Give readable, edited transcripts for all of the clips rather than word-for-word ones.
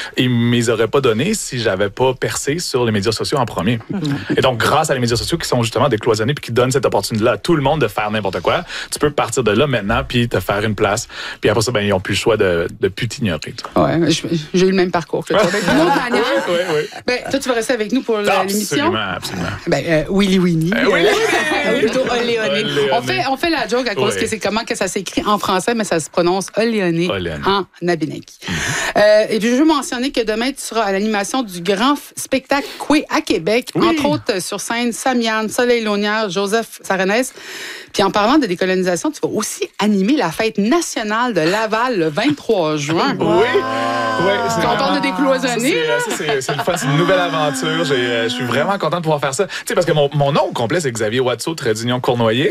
ils ne me les auraient pas donnés si j'avais pas percé sur les médias sociaux en premier. Et donc, grâce à les médias sociaux qui sont justement décloisonnés puis qui donnent cette opportunité-là à tout le monde de faire n'importe quoi, tu peux partir de là maintenant puis te faire une place. Puis après ça, ils n'ont plus le choix de plus t'ignorer. Ouais, j'ai eu le même parcours que toi. D'une autre manière. Oui. Toi, tu vas rester avec nous pour l'émission. Absolument. Willy Winnie. Plutôt Olé, on fait la joke à cause que c'est comment que ça s'écrit en français, mais ça se prononce Oléoné en Abénaki. Et puis, je veux mentionner que demain, tu seras à l'animation du grand spectacle Coué à Québec, entre autres sur scène Samiane, Soleil Launière, Joseph Sarenès. Puis en parlant de décolonisation, tu vas aussi animer la fête nationale de Laval le 23 juin. Oui. Tu es content de décloisonner? C'est le fun, c'est une nouvelle aventure. Je suis vraiment content de pouvoir faire ça. Tu sais, parce que mon nom au complet, c'est Xavier Watteau, trait d'union Cournoyer.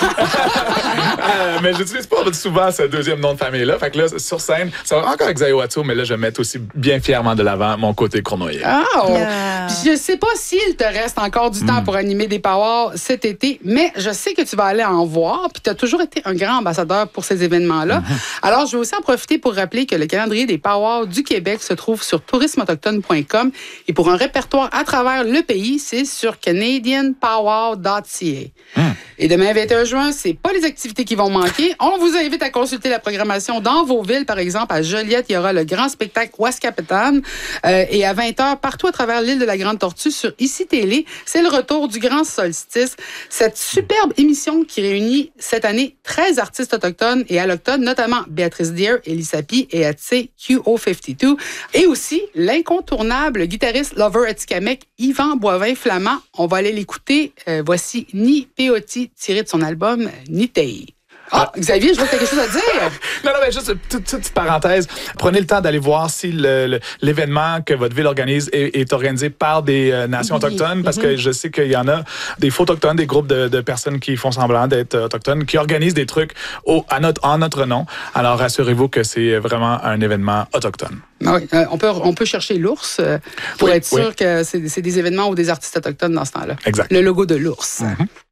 Mais j'utilise pas souvent ce deuxième nom de famille-là. Fait que là, sur scène, ça va encore Xavier Watteau, mais là, je vais mettre aussi bien fièrement de l'avant mon côté Cournoyer. Je sais pas s'il te reste encore du temps pour animer des powwows cet été, mais je sais que tu vas aller en voir, puis tu as toujours été un grand ambassadeur pour ces événements-là. Alors, je vais aussi en profiter pour rappeler que le calendrier des powwows du Québec se trouve sur tourismeautochtone.com et pour un répertoire à travers le pays, c'est sur canadianpowwow.ca. Et demain, 21 juin, c'est pas les activités qui vont manquer. On vous invite à consulter la programmation dans vos villes. Par exemple, à Joliette, il y aura le grand spectacle Ouaskapetan. Et à 20h, partout à travers l'île de la Grande Tortue, sur ICI Télé, c'est le retour du grand solstice. Cette superbe émission qui réunit cette année 13 artistes autochtones et allochtones, notamment Béatrice Deer, Elie Sapi et Atsé QO52. Et aussi l'incontournable guitariste lover Atikamekw, Yvan Boivin-Flamand. On va aller l'écouter. Voici Ni Peoti, tiré de son album Nitei. Xavier, je vois que tu as quelque chose à dire. Non, mais juste une toute petite parenthèse. Prenez le temps d'aller voir si l'événement que votre ville organise est organisé par des nations autochtones, parce que je sais qu'il y en a des faux autochtones, des groupes de personnes qui font semblant d'être autochtones, qui organisent des trucs en notre nom. Alors, rassurez-vous que c'est vraiment un événement autochtone. Oui, on peut chercher l'ours pour être sûr que c'est des événements ou des artistes autochtones dans ce temps-là. Exact. Le logo de l'ours.